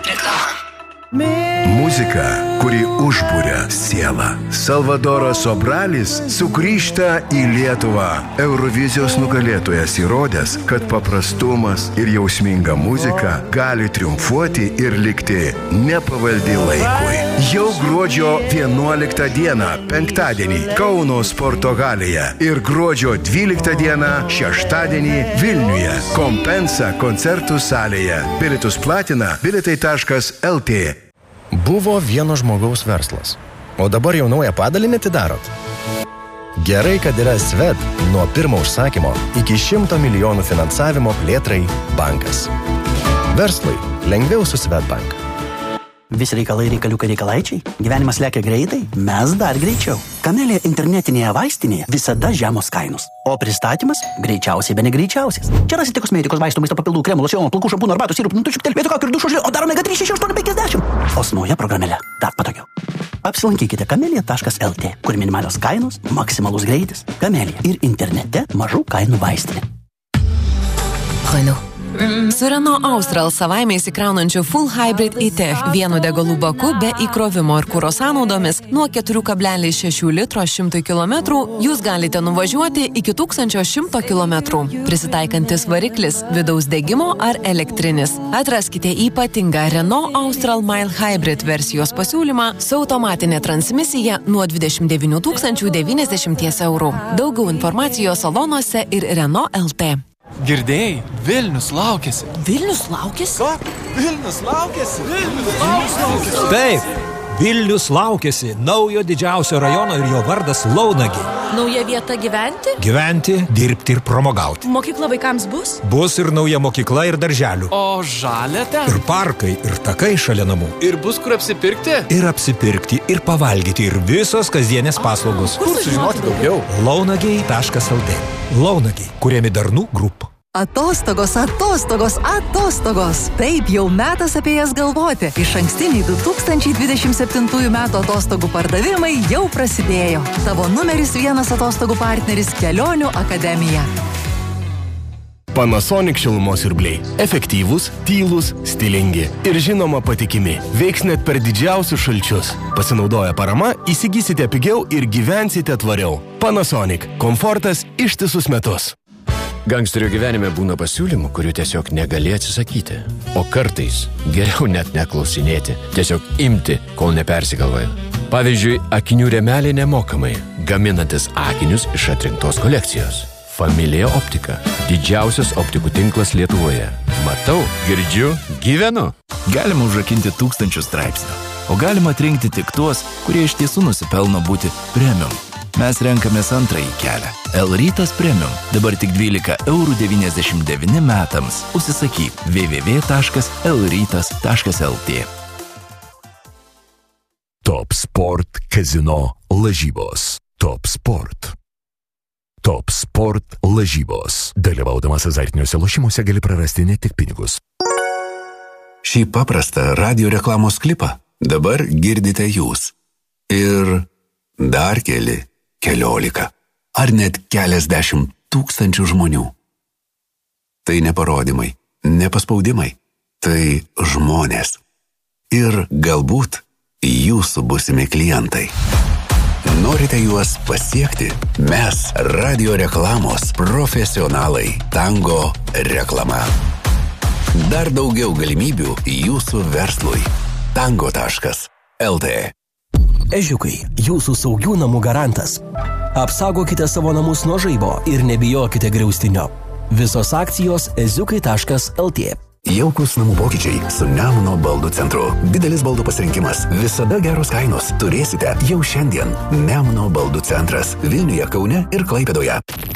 Muzika, kuri užburia sielą. Salvadoras Sobralis sugrįžta į Lietuvą. Eurovizijos nugalėtojas įrodęs, kad paprastumas ir jausminga muzika gali triumfuoti ir likti nepavaldi laikui. Jau gruodžio 11 dieną, penktadienį, Kauno sporto halėje ir gruodžio 12 dieną, šeštadienį, Vilniuje, Kompensa koncertų salėje. Bilietus platina bilietai.lt. Buvo vieno žmogaus verslas, o dabar jau naują padalinį atidarot. Gerai, kad yra Svet nuo pirmo užsakymo iki 100 milijonų finansavimo plėtrai bankas. Verslui lengviau su Svetbank. Visi reikalai reikalaičiai. Gyvenimas lekia greitai, mes dar greičiau. Kamelė internetinėje vaistinėje visada žemos kainos. O pristatymas greičiausiai be negreičiausias. Čia rasite kosmetikos, vaistų, maisto papildų, kremų, locionų, plaukų, šampūnų, arbatų, sirupų, nutučių, vietoj kakų ir dušų žlių, o dar omega 3 6850. O su nauja programėle dar patogiau. Apsilankykite kamelija.lt, kur minimalios kainos, maksimalus greitis. Kamelija ir internete mažų kainų vaistinė. Renault. Su Renault Austral savaime įsikraunančiu Full Hybrid e-Tech vienu degalų baku be įkrovimo ir kuro sąnaudomis nuo 4,6 litro 100 km jūs galite nuvažiuoti iki 1100 km. Prisitaikantis variklis, vidaus degimo ar elektrinis. Atraskite ypatingą Renault Austral Mile Hybrid versijos pasiūlymą su automatinė transmisija nuo 29 090 eurų. Daugiau informacijos salonuose ir Renault LT. Girdėjai, Vilnius laukiasi. Vilnius laukiasi? Ką? Vilnius laukiasi? Vilnius laukiasi. Taip, Vilnius laukiasi naujo didžiausio rajono ir jo vardas Launagiai. Nauja vieta gyventi? Gyventi, dirbti ir pramogauti. Mokykla vaikams bus? Bus ir nauja mokykla ir darželių. O žalia ten? Ir parkai, ir takai šalia namų. Ir bus kur apsipirkti? Ir apsipirkti, ir pavalgyti, ir visos kasdienės paslaugos. Kur sužinoti daugiau? Launagiai.lt. Launagiai, kuriami Darnų Group. Atostogos. Taip, jau metas apie jas galvoti. Išankstiniai 2027 metų atostogų pardavimai jau prasidėjo. Tavo numeris 1 atostogų partneris Kelionių akademija. Panasonic šilumos siurbliai. Efektyvūs, tylūs, stilingi ir žinoma patikimi. Veiks net per didžiausius šalčius. Pasinaudoję parama, įsigysite pigiau ir gyvensite tvariau. Panasonic. Komfortas ištisus metus. Gangsterio gyvenime būna pasiūlymų, kurių tiesiog negali atsisakyti. O kartais geriau net neklausinėti, tiesiog imti, kol nepersigalvoja. Pavyzdžiui, akinių rėmeliai nemokamai, gaminantis akinius iš atrinktos kolekcijos. Familija Optika. Didžiausias optikų tinklas Lietuvoje. Matau, girdžiu, gyvenu. Galima užrakinti 1000 straipsnių, o galima atrinkti tik tuos, kurie iš tiesų nusipelno būti premium. Mes renkamės antrąjį kelią. L-Rytas Premium. Dabar tik 12,99 € metams. Užsisakyk www.lrytas.lt. Top Sport Kazino lažybos. Top Sport. Top Sport lažybos. Dalyvaudamas azartiniuose lošimuose gali prarasti ne tik pinigus. Šį paprastą radio reklamos klipą dabar girdite jūs. Ir dar keli. 14, ar net keliasdešimt tūkstančių žmonių. Tai ne parodymai, ne paspaudimai, tai žmonės. Ir galbūt jūsų būsimi klientai. Norite juos pasiekti? Mes, radio reklamos profesionalai, Tango reklama. Dar daugiau galimybių jūsų verslui. Tango.lt. Ežiukai, jūsų saugių namų garantas. Apsaugokite savo namus nuo žaibo ir nebijokite griaustinio. Visos akcijos eziukai.lt. Jaukus namų pokyčiai su Nemuno baldų centru. Didelis baldų pasirinkimas, visada geros kainos. Turėsite jau šiandien. Nemuno baldų centras Vilniuje, Kaune ir Klaipėdoje.